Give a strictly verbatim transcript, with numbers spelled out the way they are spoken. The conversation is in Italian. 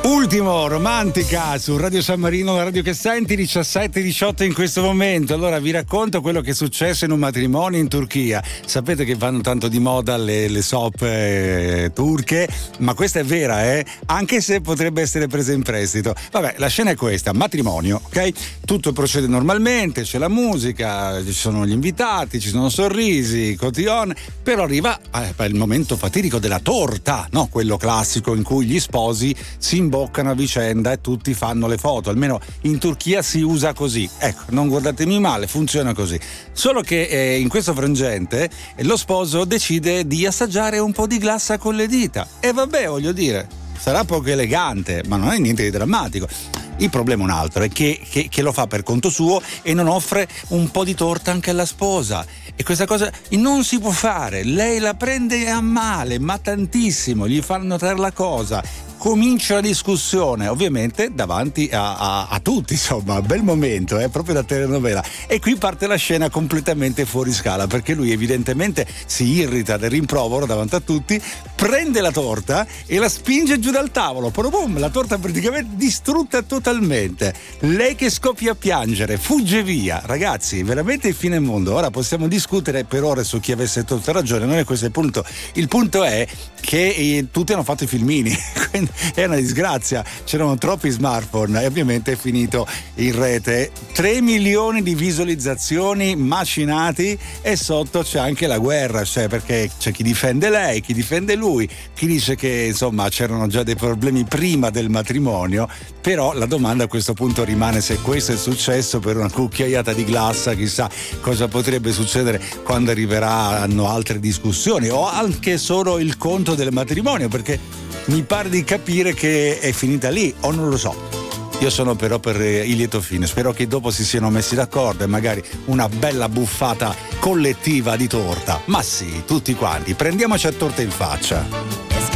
Ultimo, romantica su Radio San Marino, la radio che senti, diciassette diciotto in questo momento. Allora vi racconto quello che è successo in un matrimonio in Turchia. Sapete che vanno tanto di moda le, le soap eh, turche, ma questa è vera, eh? Anche se potrebbe essere presa in prestito. Vabbè, la scena è questa, matrimonio, ok? Tutto procede normalmente, c'è la musica, ci sono gli invitati, ci sono sorrisi, cotillon, però arriva eh, il momento fatidico della torta, no? Quello classico in cui gli sposi si imboccano a vicenda e tutti fanno le foto, almeno in Turchia si usa così, ecco, non guardatemi male, funziona così. Solo che eh, in questo frangente eh, lo sposo decide di assaggiare un po' di glassa con le dita e vabbè, voglio dire, sarà poco elegante, ma non è niente di drammatico. Il problema è un altro, è che, che, che lo fa per conto suo e non offre un po' di torta anche alla sposa. E questa cosa non si può fare, lei la prende a male, ma tantissimo, gli fa notare la cosa. Comincia la discussione, ovviamente davanti a, a, a tutti, insomma, bel momento, eh, proprio da telenovela. E qui parte la scena completamente fuori scala, perché lui evidentemente si irrita del rimprovero davanti a tutti, prende la torta e la spinge giù dal tavolo. Poi boom, la torta praticamente distrutta totalmente. Lei che scoppia a piangere, fugge via. Ragazzi, veramente il fine mondo. Ora possiamo discutere per ore su chi avesse tolta ragione, non è questo il punto. Il punto è che eh, tutti hanno fatto i filmini, quindi è una disgrazia, c'erano troppi smartphone e ovviamente è finito in rete. tre milioni di visualizzazioni macinati e sotto c'è anche la guerra, cioè perché c'è chi difende lei, chi difende lui, chi dice che insomma c'erano già dei problemi prima del matrimonio, però la domanda a questo punto rimane se questo è successo per una cucchiaiata di glassa, chissà cosa potrebbe succedere quando arriveranno altre discussioni o anche solo il conto del matrimonio, perché mi pare di capire che è finita lì, o non lo so. Io sono però per il lieto fine, spero che dopo si siano messi d'accordo e magari una bella buffata collettiva di torta. Ma sì, tutti quanti, prendiamoci a torta in faccia.